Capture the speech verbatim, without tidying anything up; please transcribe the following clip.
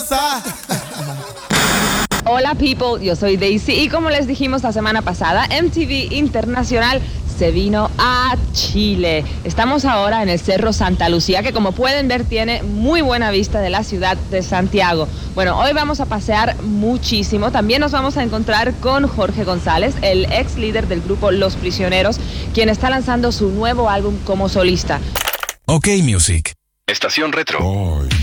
cosa. Hola people, yo soy Daisy y como les dijimos la semana pasada, M T V Internacional se vino a Chile. Estamos ahora en el Cerro Santa Lucía, que como pueden ver tiene muy buena vista de la ciudad de Santiago. Bueno, hoy vamos a pasear muchísimo. También nos vamos a encontrar con Jorge González, el ex líder del grupo Los Prisioneros, quien está lanzando su nuevo álbum como solista. OK Music. Estación Retro. Boy.